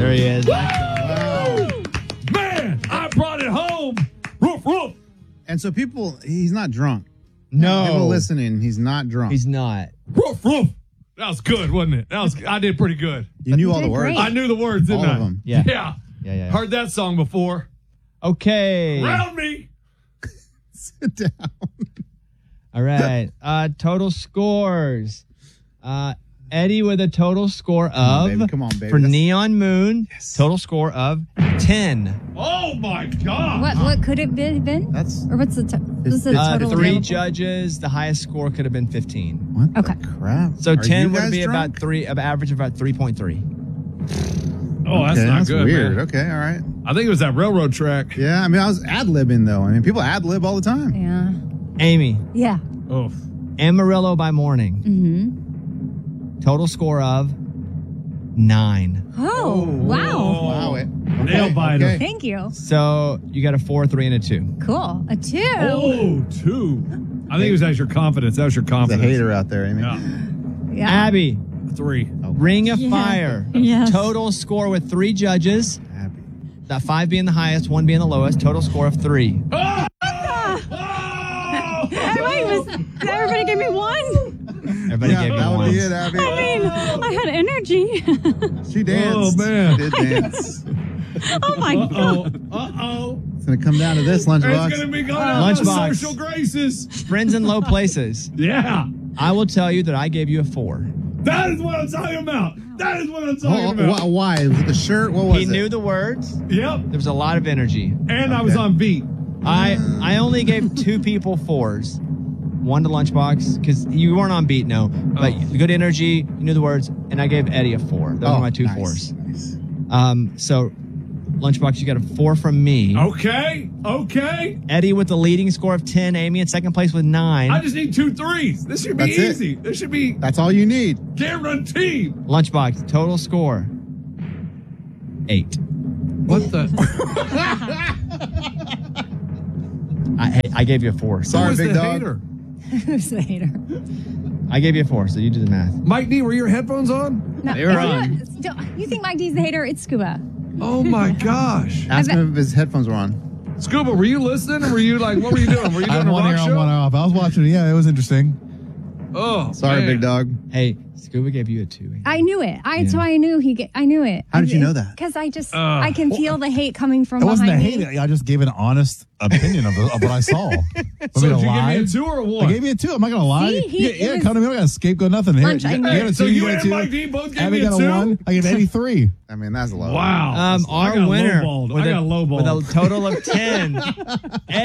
There he is. Wow. Man, I brought it home. Roof, roof. And so he's not drunk. No. People listening, he's not drunk. He's not. Roof, roof. That was good, wasn't it? I did pretty good. You knew all the did words. great. I knew the words, didn't All I? of them. Yeah. Yeah. Heard that song before. Okay. Round me. Sit down. All right. Total scores. Eddie with a total score of, baby. Come on, baby. for That's- Neon Moon, total score of 10. Oh, my God. What could it be been? That's Or what's the total? 3 available? judges. The highest score could have been 15. what Okay. the crap. So Are 10 you would guys be drunk? about an average of about 3.3. Oh, that's Okay, not that's good, weird. man. Okay, all right. I think it was that railroad track. Yeah, I mean, I was ad-libbing, though. I mean, people ad-lib all the time. Yeah. Amy, Yeah. Oh, Amarillo by Morning. Mm-hmm. Total score of 9. Oh, wow. Wow, it. Okay, Nail biter. okay. Thank you. So you got a 4, 3, and a 2. Cool. A 2. Oh, 2. I think it was that's your confidence. That was your There's a confidence. hater out there, Amy. Yeah. Yeah. Abby, 3. Ring of Fire. Yes. Total score with 3 judges. Happy. The 5 being the highest, 1 being the lowest. Total score of 3. Oh! Everybody gave me 1. Everybody gave me that would one. be it, Abby. I mean, I had energy. She danced. Oh, man. She did dance. Oh my God. Uh-oh. It's going to come down to this, It's going to Lunchbox. be going on the Lunchbox. social graces. Friends in low places. Yeah. I will tell you that I gave you a 4. That is what I'm talking about. That is what I'm talking Oh, about. why? Was it the shirt? What was He it? knew the words. Yep. There was a lot of energy. And I was on beat. I only gave 2 people 4s. 1 to Lunchbox because you weren't on beat, no. But good energy, you knew the words, and I gave Eddie a 4. Those were my 2 nice, 4s. nice. So Lunchbox, you got a 4 from me. Okay. Eddie with the leading score of 10. Amy in second place with 9. I just need 2 3s. This should be That's it. easy. This should be That's all you need. guaranteed. Lunchbox total score 8. What the? I gave you a 4. So Sorry, Who's big the dog. hater? Who's the hater? I gave you a 4. So you do the math. Mike D, were your headphones on? No, They were it's not- you think Mike D's the hater? It's Scuba. Oh my gosh. Ask him if his headphones were on. Scuba, were you listening or were you like, what were you doing? Were you I doing had a one rock ear on, show? one off. I was watching it. Yeah, it was interesting. Oh, Sorry, man. big dog. Hey, Scuba gave you a 2. I knew it. So I knew I knew it. How did you know that? Because I can feel the hate coming from It wasn't a behind hate. me. I just gave an honest opinion of what I saw. Want So me did to you give lie? me a 2 or a 1? I gave you a 2. I'm not gonna lie. See? Yeah, come to me. I got a scapegoat. Nothing here. Lunch, I knew got it. a 2. So you got a and 2. Mike D both gave Abby me a got 2? a 1. I gave Eddie 3. I mean, that's low. Wow. I Our got winner lowballed. with I got with lowballed. a total of 10.